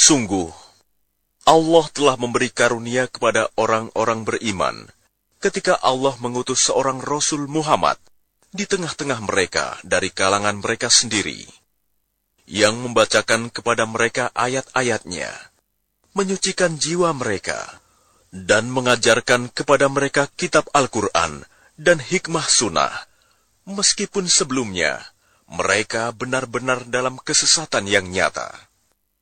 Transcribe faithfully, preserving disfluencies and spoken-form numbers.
Sungguh, Allah telah memberi karunia kepada orang-orang beriman ketika Allah mengutus seorang Rasul Muhammad di tengah-tengah mereka dari kalangan mereka sendiri, yang membacakan kepada mereka ayat-ayatnya, menyucikan jiwa mereka, dan mengajarkan kepada mereka kitab Al-Quran dan hikmah sunnah, meskipun sebelumnya mereka benar-benar dalam kesesatan yang nyata.